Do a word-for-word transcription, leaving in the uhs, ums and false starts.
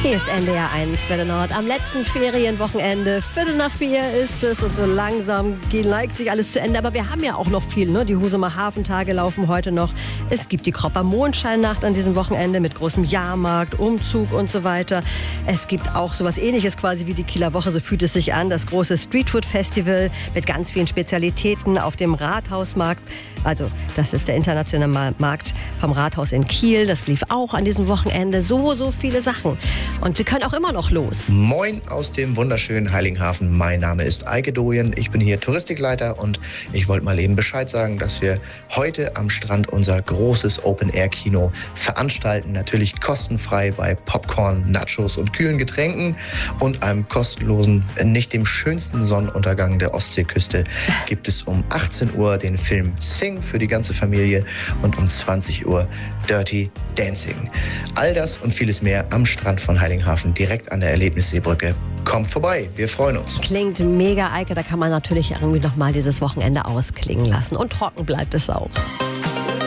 Hier ist N D R eins, Welle Nord. Am letzten Ferienwochenende, Viertel nach vier ist es und so langsam neigt sich alles zu Ende. Aber wir haben ja auch noch viel, ne? Die Husumer Hafentage laufen heute noch. Es gibt die Kropper Mondscheinnacht an diesem Wochenende mit großem Jahrmarkt, Umzug und so weiter. Es gibt auch sowas Ähnliches quasi wie die Kieler Woche, so fühlt es sich an. Das große Streetfood-Festival mit ganz vielen Spezialitäten auf dem Rathausmarkt. Also das ist der internationale Markt vom Rathaus in Kiel. Das lief auch an diesem Wochenende. So, so viele Sachen. Und wir können auch immer noch los. Moin aus dem wunderschönen Heiligenhafen. Mein Name ist Eike Doyen. Ich bin hier Touristikleiter und ich wollte mal eben Bescheid sagen, dass wir heute am Strand unser großes Open-Air-Kino veranstalten. Natürlich kostenfrei bei Popcorn, Nachos und kühlen Getränken und einem kostenlosen, nicht dem schönsten Sonnenuntergang der Ostseeküste, gibt es um achtzehn Uhr den Film Sing für die ganze Familie und um zwanzig Uhr Dirty Dancing. All das und vieles mehr am Strand von Heiligenhafen, direkt an der Erlebnisseebrücke. Kommt vorbei, wir freuen uns. Klingt mega, Eike, da kann man natürlich irgendwie nochmal dieses Wochenende ausklingen lassen. Und trocken bleibt es auch.